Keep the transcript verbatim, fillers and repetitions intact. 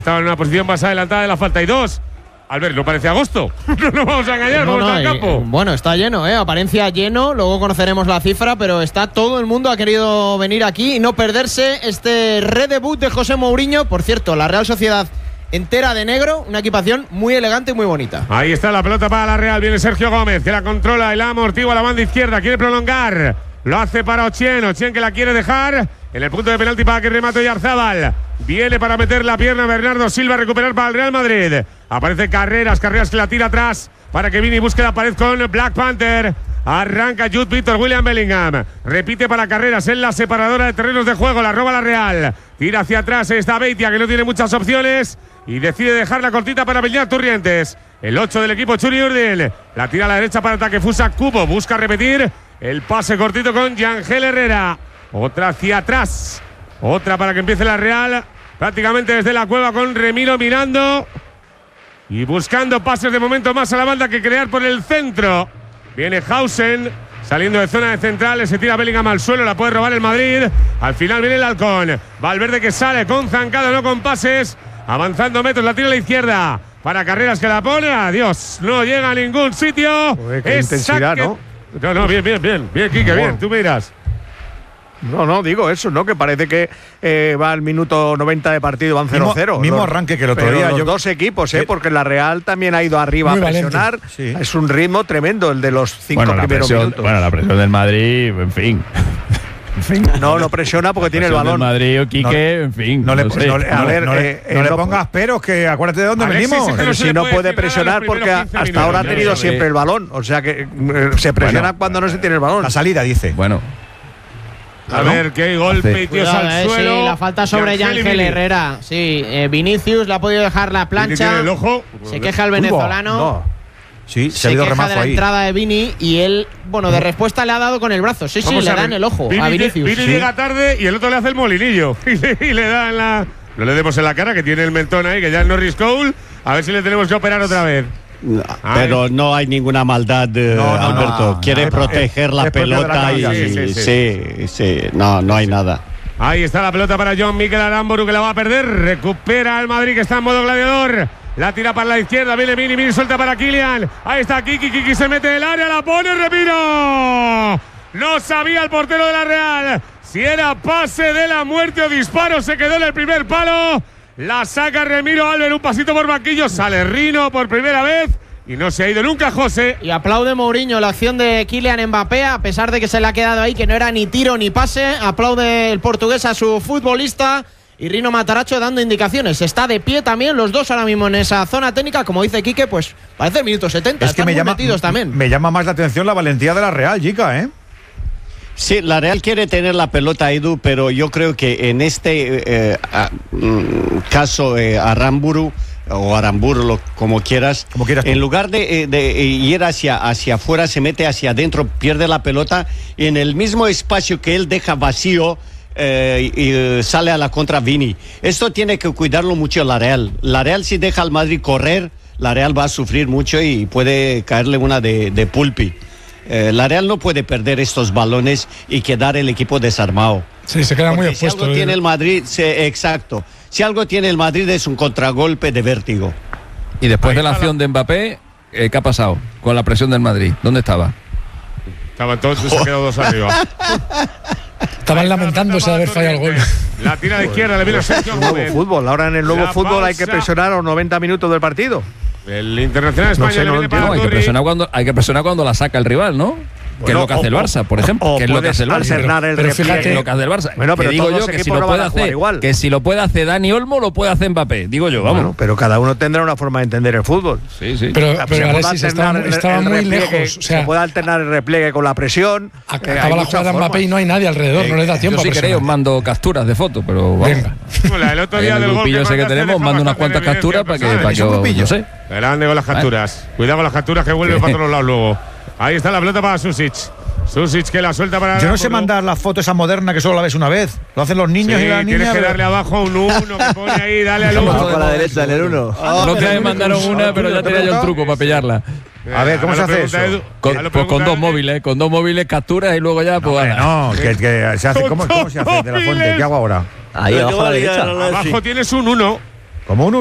Estaba en una posición más adelantada de la falta y dos. Albert, no parece agosto. No nos vamos a engañar, no, ¿cómo no, está el campo? Bueno, está lleno, ¿eh? Apariencia lleno, luego conoceremos la cifra, pero está todo el mundo ha querido venir aquí y no perderse este redebut de José Mourinho. Por cierto, la Real Sociedad entera de negro, una equipación muy elegante y muy bonita. Ahí está la pelota para la Real, viene Sergio Gómez, que la controla y la amortigua a la banda izquierda, quiere prolongar, lo hace para Ochen, Ochen que la quiere dejar en el punto de penalti para que remate Oyarzábal. Viene para meter la pierna Bernardo Silva, recuperar para el Real Madrid. Aparece Carreras, Carreras que la tira atrás para que Vini busque la pared con Black Panther. Arranca Jude Victor William Bellingham. Repite para Carreras en la separadora de terrenos de juego. La roba la Real. Tira hacia atrás esta Beitia que no tiene muchas opciones. Y decide dejar la cortita para Beñat Turrientes. El ocho del equipo Churi Urdin. La tira a la derecha para ataque Fusa Cubo. Busca repetir el pase cortito con Yangel Herrera. Otra hacia atrás. Otra para que empiece la Real. Prácticamente desde la cueva con Remiro mirando. Y buscando pases de momento más a la banda que crear por el centro. Viene Hausen, saliendo de zona de centrales, se tira Bellingham al suelo, la puede robar el Madrid. Al final viene el Halcón. Valverde que sale con zancada, no con pases. Avanzando metros, la tira a la izquierda. Para Carreras que la pone. Adiós, no llega a ningún sitio. Joder, qué intensidad, ¿no? No, no, bien, bien, bien. Bien, Quique, bien, tú miras. No, no, digo eso, ¿no? Que parece que eh, va al minuto noventa de partido, van cero cero. Mismo, mismo arranque que el otro pero día. Los yo, dos equipos, ¿eh? Porque la Real también ha ido arriba a presionar. Sí. Es un ritmo tremendo el de los cinco bueno, primeros presión, minutos. Bueno, la presión del Madrid, en fin. En fin. No, no presiona porque tiene el balón. Del Madrid o Quique, no, en fin. No le, no sé. no, a no, ver, no, eh, eh, no no le pongas peros, que acuérdate de dónde Alexis, venimos. es que Pero no si no puede presionar porque hasta minutos, ahora ha tenido siempre el balón. O sea que eh, se presiona bueno, cuando no se tiene el balón. La salida, dice. Bueno. A ¿no? ver, qué golpe y tíos Cuidado, al eh, suelo. Sí, la falta sobre Yangel Herrera. Sí, eh, Vinicius le ha podido dejar la plancha. El ojo. Se queja el venezolano. No. Sí, se, se ha ido queja remazo de la ahí. entrada de Vini y él, bueno, de respuesta le ha dado con el brazo. Sí, sí, le da en el ojo Vini, a Vinicius. Vini sí. llega tarde y el otro le hace el molinillo. Y le, y le da en la… No le demos en la cara, que tiene el mentón ahí, que ya es Norris Cole. A ver si le tenemos que operar otra vez. No, pero no hay ninguna maldad, eh, no, no, Alberto. no, Quiere no, proteger es, la es pelota la y… sí, sí, sí. sí, sí, no, no hay nada. Ahí está la pelota para John Mikel Aramburu, que la va a perder. Recupera el Madrid, que está en modo gladiador. La tira para la izquierda, viene Mini, Mini suelta para Kylian. Ahí está Kiki, Kiki se mete en el área, la pone Remiro. No sabía el portero de la Real si era pase de la muerte o disparo. Se quedó en el primer palo. La saca Remiro Albert, un pasito por banquillo. Sale Rino por primera vez. Y no se ha ido nunca José. Y aplaude Mourinho la acción de Kylian Mbappé, a pesar de que se le ha quedado ahí, que no era ni tiro ni pase. Aplaude el portugués a su futbolista. Y Rino Mataracho dando indicaciones. Está de pie también los dos ahora mismo en esa zona técnica. Como dice Quique, pues parece el minuto setenta. Es que me llama, también. me llama más la atención la valentía de la Real, Jica, ¿eh? Sí, la Real quiere tener la pelota, Edu, pero yo creo que en este eh, a, mm, caso eh, Aramburu o Aramburu, lo, como quieras, como quieras en lugar de, de ir hacia, hacia afuera, se mete hacia adentro, pierde la pelota y en el mismo espacio que él deja vacío, eh, y sale a la contra Vini. Esto tiene que cuidarlo mucho la Real. La Real, si deja al Madrid correr, la Real va a sufrir mucho y puede caerle una de, de Pulpi. Eh, la Real no puede perder estos balones y quedar el equipo desarmado. Sí, se queda Porque muy si expuesto. Algo ¿eh? tiene el Madrid, se, exacto. Si algo tiene el Madrid es un contragolpe de vértigo. Y después de la acción de Mbappé, eh, ¿qué ha pasado con la presión del Madrid? ¿Dónde estaba? Estaban todos, se ha quedado dos arriba. Estaban lamentándose de haber fallado el gol. La tira de izquierda, le viene a Sergio nuevo Gómez. fútbol. Ahora en el nuevo La fútbol hay que pausa. presionar a los noventa minutos del partido. El Internacional No español sé, le no viene lo para No, hay que Turri. presionar cuando hay que presionar cuando la saca el rival, ¿no? Que Bueno, es lo que hace el o- Barça, por ejemplo. o Que es lo que puedes hace el Barça. alternar el Pero repliegue. fíjate- Que es lo que hace el Barça. Bueno, pero que digo todos yo los que si equipos lo no puede van a jugar hacer, igual. que si lo puede hacer Dani Olmo, lo puede hacer Mbappé. Digo yo, vamos. Bueno, pero cada uno tendrá una forma de entender el fútbol. Sí, sí. Pero, Se pero puede Alexis estaba, alternar el- estaba el muy repliegue, lejos. O sea, se puede alternar el repliegue con la presión. ac- Eh, hay acaba la muchas jugada formas. Mbappé y no hay nadie alrededor, no le da tiempo Yo a si presionar. queréis os mando capturas de fotos, pero vamos. Venga. Hola, el otro Ahí día en el del gol grupillo ese que mandaste tenemos, deja mando unas bastante cuantas evidencia capturas para que, personal. para que ¿Es un os- grupillo? no sé. Grande con las capturas. Cuidado con las capturas que vuelven para todos lados luego. Ahí está la pelota para Susic. Susic que la suelta para… Yo no sé Aramburu. mandar la foto esa moderna que solo la ves una vez. Lo hacen los niños Sí, y las tienes niñas. que darle abajo un uno que pone ahí, dale al Estamos uno. todos a la derecha, en el uno. El otro día me mandaron una, pero ya tenía yo el truco para pillarla. A ver, ¿cómo Ya se lo hace pregunta eso? Edu. Con, Ya lo pues con pregunta dos Edu. móviles, con dos móviles capturas y luego ya, pues. Hombre, ala. no, que, que se hace. ¿Cómo, ¿Cómo se hace de la fuente? ¿Qué hago ahora? Ahí abajo a la derecha. Abajo tienes un uno. Como un